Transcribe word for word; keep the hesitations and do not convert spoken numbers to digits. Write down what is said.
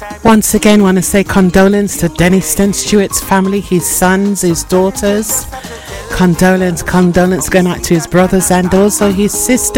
Once again, want to say condolence to Denniston Stewart's family, his sons, his daughters. Condolence, condolence going out to his brothers and also his sisters.